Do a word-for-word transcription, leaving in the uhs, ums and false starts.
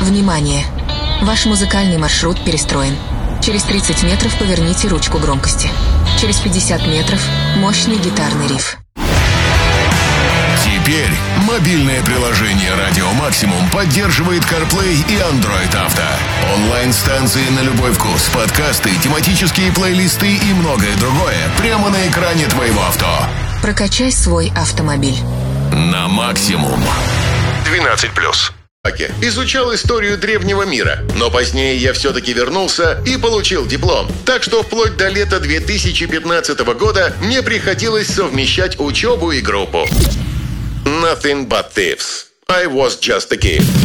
Внимание! Ваш музыкальный маршрут перестроен. Через тридцать метров поверните ручку громкости. Через пятьдесят метров мощный гитарный риф. Теперь мобильное приложение «Радио Максимум» поддерживает CarPlay и Android Auto. Онлайн-станции на любой вкус, подкасты, тематические плейлисты и многое другое прямо на экране твоего авто. Прокачай свой автомобиль. На максимум. двенадцать плюс. Изучал историю древнего мира, но позднее я все-таки вернулся и получил диплом. Так что вплоть до лета две тысячи пятнадцатого года мне приходилось совмещать учебу и группу. Nothing but thieves. I was just a kid.